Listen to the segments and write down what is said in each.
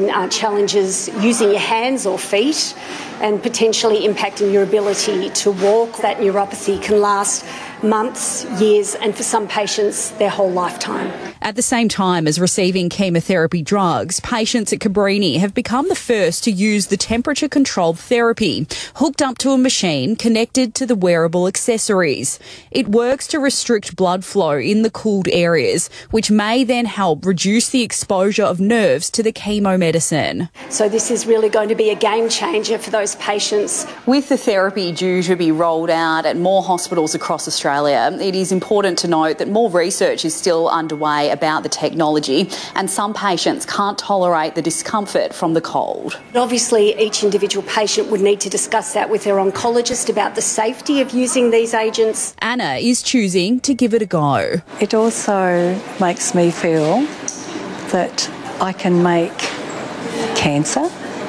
in challenges using your hands or feet and potentially impacting your ability to walk. That neuropathy can last months, years, and for some patients, their whole lifetime. At the same time as receiving chemotherapy drugs, patients at Cabrini have become the first to use the temperature-controlled therapy, hooked up to a machine connected to the wearable accessories. It works to restrict blood flow in the cooled areas, which may then help reduce the exposure of nerves to the chemo medicine. So this is really going to be a game changer for those patients. With the therapy due to be rolled out at more hospitals across Australia, it is important to note that more research is still underway about the technology, and some patients can't tolerate the discomfort from the cold. Obviously, each individual patient would need to discuss that with their oncologist about the safety of using these agents. Anna is choosing to give it a go. It also makes me feel that I can make cancer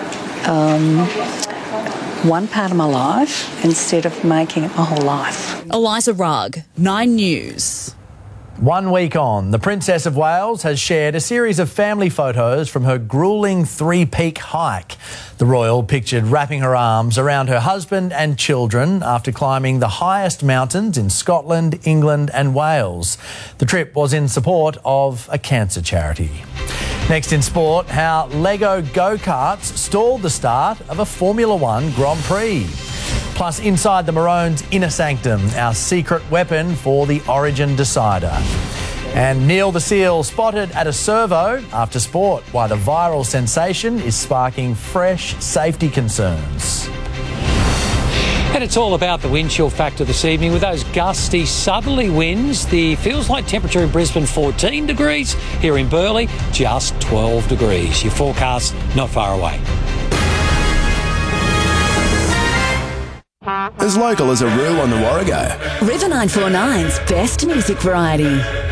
one part of my life instead of making it my whole life. Eliza Rugg, 9 News. 1 week on, the Princess of Wales has shared a series of family photos from her gruelling three-peak hike. The royal pictured wrapping her arms around her husband and children after climbing the highest mountains in Scotland, England and Wales. The trip was in support of a cancer charity. Next in sport, how Lego go-karts stalled the start of a Formula One Grand Prix. Plus, inside the Maroons' inner sanctum, our secret weapon for the Origin decider. And Neil the Seal spotted at a servo after sport, why the viral sensation is sparking fresh safety concerns. And it's all about the wind chill factor this evening with those gusty southerly winds. The feels like temperature in Brisbane 14 degrees, here in Burleigh just 12 degrees. Your forecast not far away. As local as a roo on the Warrego. River 949's best music variety.